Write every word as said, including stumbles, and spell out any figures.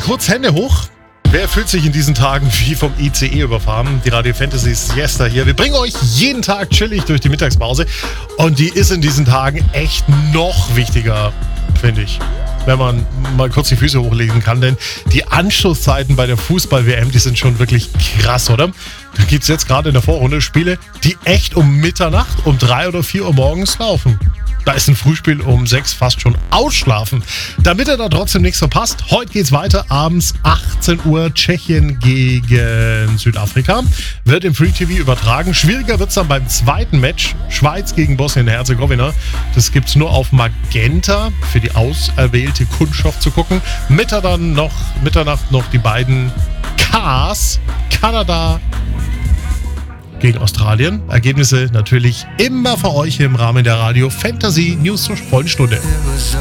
kurz Hände hoch. Wer fühlt sich in diesen Tagen wie vom I C E überfahren? Die Radio Fantasy Siesta hier. Wir bringen euch jeden Tag chillig durch die Mittagspause. Und die ist in diesen Tagen echt noch wichtiger, finde ich. Wenn man mal kurz die Füße hochlegen kann. Denn die Anschlusszeiten bei der Fußball-W M, die sind schon wirklich krass, oder? Da gibt es jetzt gerade in der Vorrunde Spiele, die echt um Mitternacht, um drei oder vier Uhr morgens laufen. Da ist ein Frühspiel um sechs fast schon ausschlafen. Damit ihr da trotzdem nichts verpasst, heute geht's weiter. Abends achtzehn Uhr Tschechien gegen Südafrika. Wird im Free T V übertragen. Schwieriger wird's dann beim zweiten Match. Schweiz gegen Bosnien-Herzegowina. Das gibt's nur auf Magenta für die auserwählte Kundschaft zu gucken. Mittag dann noch, Mitternacht noch die beiden Ks. Kanada gegen Australien. Ergebnisse natürlich immer für euch im Rahmen der Radio Fantasy News zur vollen Stunde.